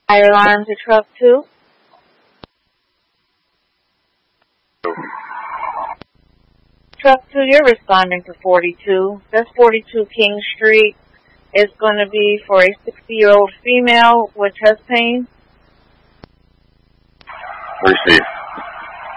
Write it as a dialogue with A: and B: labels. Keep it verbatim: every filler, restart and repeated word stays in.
A: Fire alarm to truck two. Truck two, you're responding to forty-two. That's forty-two King Street. It's going to be for a sixty-year-old female with chest pain.
B: Receive.